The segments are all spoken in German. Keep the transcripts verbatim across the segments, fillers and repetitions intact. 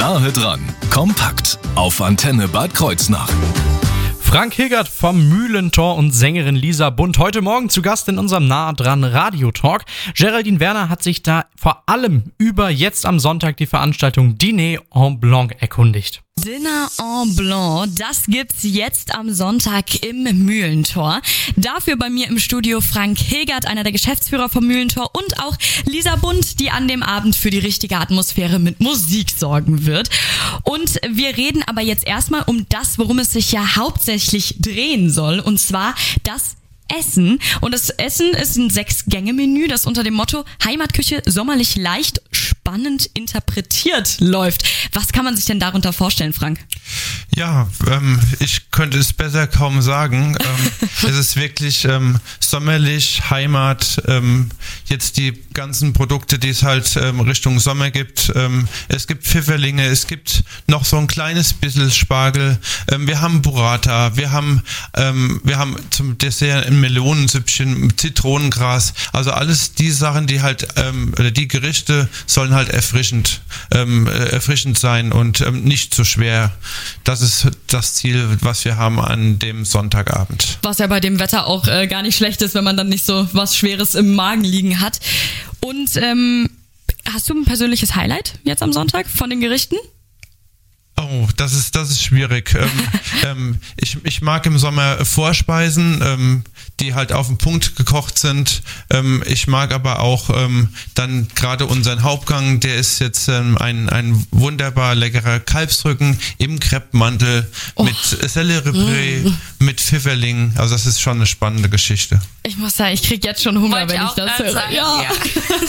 Nahe dran, kompakt auf Antenne Bad Kreuznach. Frank Hilgert vom Mühlentor und Sängerin Lisa Bund heute Morgen zu Gast in unserem Nahe dran Radio-Talk. Geraldine Werner hat sich da vor allem über jetzt am Sonntag die Veranstaltung Dîner en Blanc erkundigt. Dinner en Blanc, das gibt's jetzt am Sonntag im Mühlentor. Dafür bei mir im Studio Frank Hilgert, einer der Geschäftsführer vom Mühlentor, und auch Lisa Bund, die an dem Abend für die richtige Atmosphäre mit Musik sorgen wird. Und wir reden aber jetzt erstmal um das, worum es sich ja hauptsächlich drehen soll, und zwar das Essen. Und das Essen ist ein Sechs-Gänge-Menü, das unter dem Motto Heimatküche sommerlich leicht spannend interpretiert läuft. Was kann man sich denn darunter vorstellen, Frank? Ja, ähm, ich könnte es besser kaum sagen. Ähm, es ist wirklich ähm, sommerlich, Heimat, ähm, jetzt die ganzen Produkte, die es halt ähm, Richtung Sommer gibt. Ähm, es gibt Pfifferlinge, es gibt noch so ein kleines bisschen Spargel. Ähm, wir haben Burrata, wir haben, ähm, wir haben zum Dessert ein Melonensüppchen, Zitronengras. Also alles die Sachen, die halt, ähm, oder die Gerichte sollen halt erfrischend, ähm, erfrischend sein und ähm, nicht zu schwer. Das ist das Ziel, was wir haben an dem Sonntagabend. Was ja bei dem Wetter auch äh, gar nicht schlecht ist, wenn man dann nicht so was Schweres im Magen liegen hat. Und ähm, hast du ein persönliches Highlight jetzt am Sonntag von den Gerichten? Oh, das ist das ist schwierig. ähm, ähm, ich, ich mag im Sommer Vorspeisen, ähm, die halt auf den Punkt gekocht sind. Ähm, ich mag aber auch ähm, dann gerade unseren Hauptgang, der ist jetzt ähm, ein, ein wunderbar leckerer Kalbsrücken im Kreppmantel oh. mit Selleriebré, mm. mit Pfifferling. Also das ist schon eine spannende Geschichte. Ich muss sagen, ich kriege jetzt schon Hunger, Wollte wenn ich, ich das höre. Sagen, ja. ja.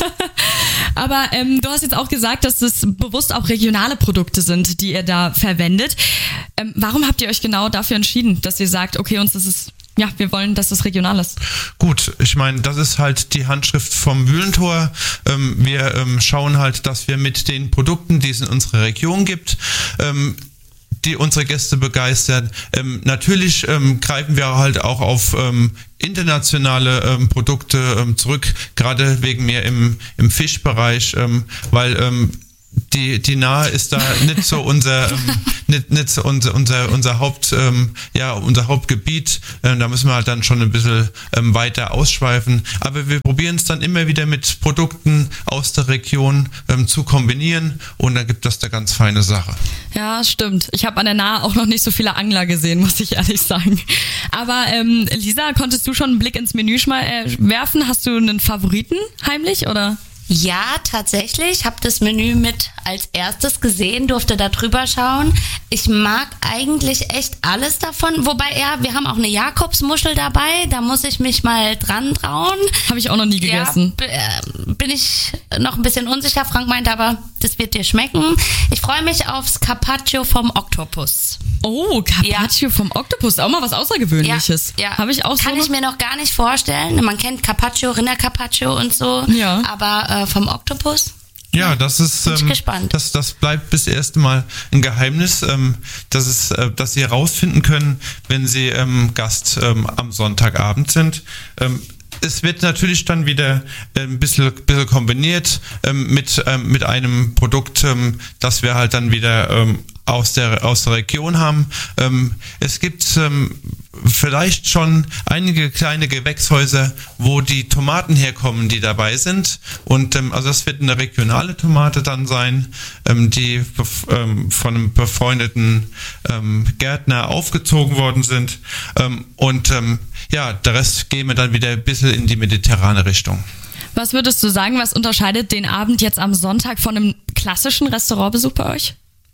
Aber ähm, du hast jetzt auch gesagt, dass es bewusst auch regionale Produkte sind, die ihr da verwendet. Ähm, warum habt ihr euch genau dafür entschieden, dass ihr sagt, okay, uns ist es, ja, wir wollen, dass es regional ist? Gut, ich meine, das ist halt die Handschrift vom Mühlentor. Ähm, wir ähm, schauen halt, dass wir mit den Produkten, die es in unserer Region gibt, ähm, die unsere Gäste begeistern. Ähm, natürlich ähm, greifen wir halt auch auf ähm, internationale ähm, Produkte ähm, zurück, gerade wegen mir im, im Fischbereich, ähm, weil ähm, die die Nahe ist da nicht so unser ähm, nicht, nicht so unser unser unser Haupt ähm, ja unser Hauptgebiet. Ähm, da müssen wir halt dann schon ein bisschen ähm, weiter ausschweifen. Aber wir probieren es dann immer wieder mit Produkten aus der Region ähm, zu kombinieren, und dann gibt das da ganz feine Sache. Ja, stimmt. Ich habe an der Nahe auch noch nicht so viele Angler gesehen, muss ich ehrlich sagen. Aber ähm, Lisa, konntest du schon einen Blick ins Menü schmal, äh, werfen? Hast du einen Favoriten heimlich, oder? Ja, tatsächlich. Ich habe das Menü mit als erstes gesehen, durfte da drüber schauen. Ich mag eigentlich echt alles davon. Wobei, ja, wir haben auch eine Jakobsmuschel dabei. Da muss ich mich mal dran trauen. Habe ich auch noch nie gegessen. Ja, b- äh, bin ich noch ein bisschen unsicher. Frank meinte aber, das wird dir schmecken. Ich freue mich aufs Carpaccio vom Oktopus. Oh, Carpaccio ja. vom Oktopus. Auch mal was Außergewöhnliches. Ja, ja. Habe ich auch Kann so ich mir noch gar nicht vorstellen. Man kennt Carpaccio, Rindercarpaccio und so. Ja. Aber äh, vom Oktopus? Ja, das ist, Bin ich ähm, gespannt. das, das bleibt bis erste Mal ein Geheimnis, ähm, dass es, äh, dass Sie herausfinden können, wenn Sie ähm, Gast ähm, am Sonntagabend sind. Ähm, Es wird natürlich dann wieder ein bisschen, bisschen kombiniert ähm, mit, ähm, mit einem Produkt, ähm, das wir halt dann wieder ähm, aus der, aus der Region haben. Ähm, es gibt ähm, vielleicht schon einige kleine Gewächshäuser, wo die Tomaten herkommen, die dabei sind. Und ähm, also das wird eine regionale Tomate dann sein, ähm, die ähm, von einem befreundeten ähm, Gärtner aufgezogen worden sind. Ähm, und ähm, ja, der Rest gehen wir dann wieder ein bisschen in die mediterrane Richtung. Was würdest du sagen, was unterscheidet den Abend jetzt am Sonntag von einem klassischen Restaurantbesuch bei euch?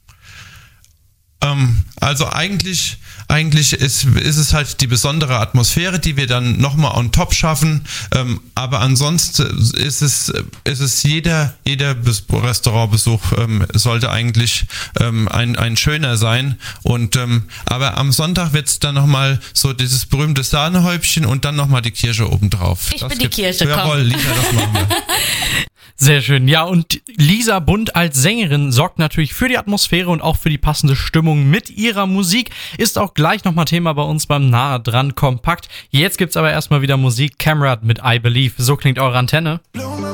Ähm, also eigentlich, eigentlich ist, ist es halt die besondere Atmosphäre, die wir dann nochmal on top schaffen. Ähm, aber ansonsten ist es, ist es jeder, jeder Restaurantbesuch ähm, sollte eigentlich ähm, ein, ein schöner sein. Und, ähm, aber am Sonntag wird es dann nochmal so dieses berühmte Sahnehäubchen und dann nochmal die Kirsche obendrauf. Ich das bin die Kirsche, komm. Jawohl, Lisa, das machen wir. Sehr schön. Ja, und Lisa Bund als Sängerin sorgt natürlich für die Atmosphäre und auch für die passende Stimmung mit ihrer Musik. Ist auch gleich nochmal Thema bei uns beim Nahe dran Kompakt. Jetzt gibt's aber erstmal wieder Musik. Camrad mit I Believe. So klingt eure Antenne.